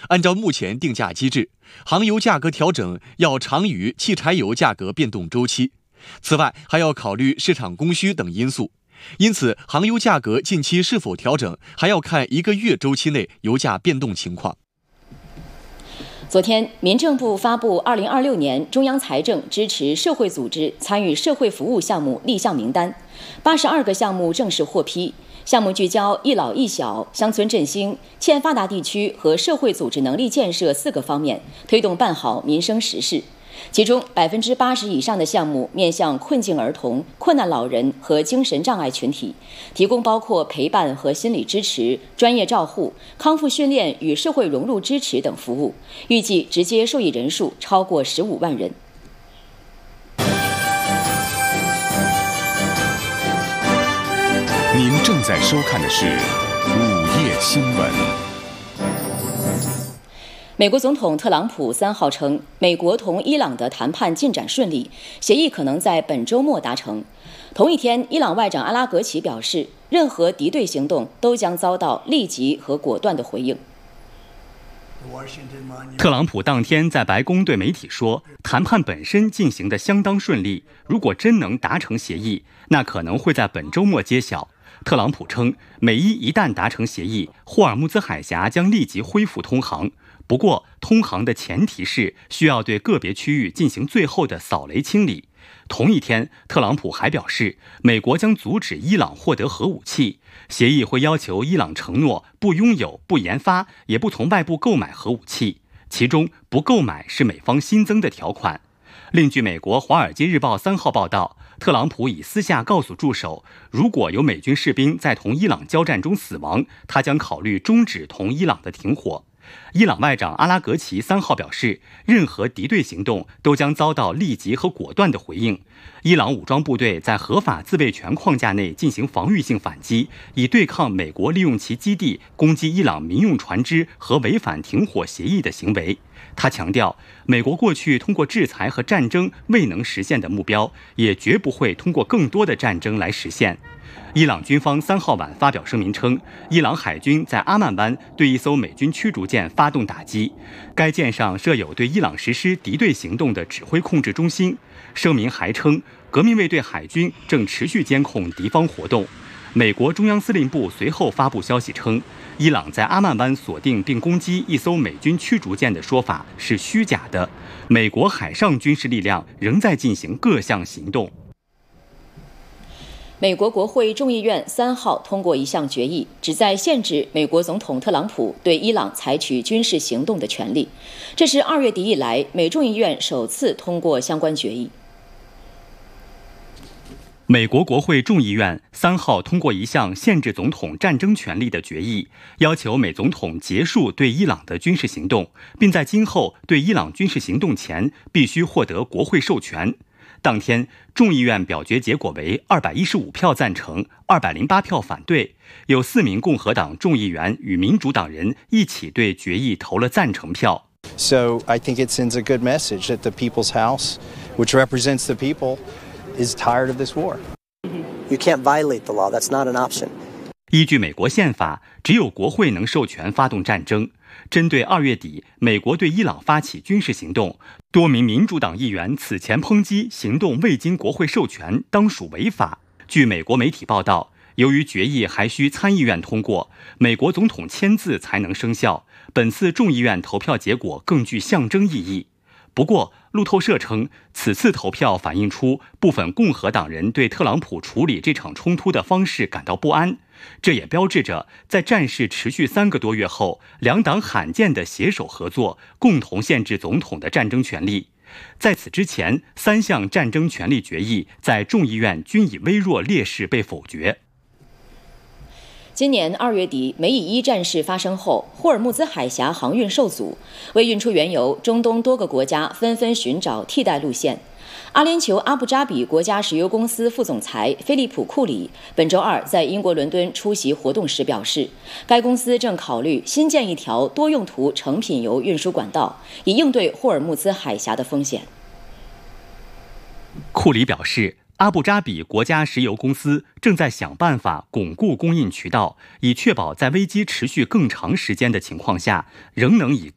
按照目前定价机制，航油价格调整要长于汽柴油价格变动周期。此外，还要考虑市场供需等因素。因此，航油价格近期是否调整，还要看1个月周期内油价变动情况。 昨天，民政部发布2026年中央财政支持社会组织参与社会服务项目立项名单，82个项目正式获批。项目聚焦一老一小、乡村振兴、欠发达地区和社会组织能力建设4个方面，推动办好民生实事。其中，80%以上的项目面向困境儿童、困难老人和精神障碍群体，提供包括陪伴和心理支持、专业照护、康复训练与社会融入支持等服务，预计直接受益人数超过15万人。 您正在收看的是午夜新闻。 美国总统特朗普3号称，美国同伊朗的谈判进展顺利，协议可能在本周末达成。同一天，伊朗外长阿拉格齐表示，任何敌对行动都将遭到立即和果断的回应。 特朗普当天在白宫对媒体说，谈判本身进行得相当顺利，如果真能达成协议，那可能会在本周末揭晓。特朗普称，美伊一旦达成协议，霍尔木兹海峡将立即恢复通航。不过，通航的前提是需要对个别区域进行最后的扫雷清理。同一天，特朗普还表示，美国将阻止伊朗获得核武器，协议会要求伊朗承诺不拥有、不研发，也不从外部购买核武器，其中不购买是美方新增的条款。另据美国《华尔街日报》3号报道，特朗普已私下告诉助手，如果有美军士兵在同伊朗交战中死亡，他将考虑终止同伊朗的停火。伊朗外长阿拉格齐3号表示，任何敌对行动都将遭到立即和果断的回应。伊朗武装部队在合法自卫权框架内进行防御性反击，以对抗美国利用其基地攻击伊朗民用船只和违反停火协议的行为。他强调，美国过去通过制裁和战争未能实现的目标，也绝不会通过更多的战争来实现。伊朗军方3号晚发表声明称，伊朗海军在阿曼湾对一艘美军驱逐舰发动打击，该舰上设有对伊朗实施敌对行动的指挥控制中心。声明还称，革命卫队海军正持续监控敌方活动。美国中央司令部随后发布消息称，伊朗在阿曼湾锁定并攻击一艘美军驱逐舰的说法是虚假的，美国海上军事力量仍在进行各项行动。 美国国会众议院3号通过一项决议，旨在限制美国总统特朗普对伊朗采取军事行动的权利。这是2月底以来美众议院首次通过相关决议。 美国国会众议院3号通过一项限制总统战争权利的决议，要求美总统结束对伊朗的军事行动，并在今后对伊朗军事行动前必须获得国会授权。当天，众议院表决结果为215票赞成，208票反对，有4名共和党众议员与民主党人一起对决议投了赞成票。 So I think it sends a good message that the People's House, which represents the people, is tired of this war. You can't violate the law. That's not an option. 依据美国宪法，只有国会能授权发动战争。针对2月底美国对伊朗发起军事行动，多名民主党议员此前抨击行动未经国会授权，当属违法。据美国媒体报道，由于决议还需参议院通过，美国总统签字才能生效。本次众议院投票结果更具象征意义。不过，路透社称，此次投票反映出部分共和党人对特朗普处理这场冲突的方式感到不安。这也标志着，在战事持续3个多月后，两党罕见的携手合作，共同限制总统的战争权利。在此之前，3项战争权利决议在众议院均以微弱劣势被否决。 今年2月底，美以1战事发生后，霍尔木兹海峡航运受阻，为运出原油，中东多个国家纷纷寻找替代路线。阿联酋阿布扎比国家石油公司副总裁菲利普·库里本周2在英国伦敦出席活动时表示，该公司正考虑新建一条多用途成品油运输管道，以应对霍尔木兹海峡的风险。 库里表示，阿布扎比国家石油公司正在想办法巩固供应渠道，以确保在危机持续更长时间的情况下，仍能以